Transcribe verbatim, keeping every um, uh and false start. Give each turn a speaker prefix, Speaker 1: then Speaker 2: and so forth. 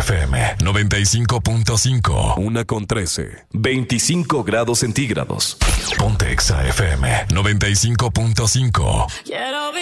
Speaker 1: F M noventa y cinco punto cinco.
Speaker 2: Una con trece. veinticinco grados centígrados.
Speaker 1: Ponte Exa F M noventa y cinco punto cinco.
Speaker 3: Quiero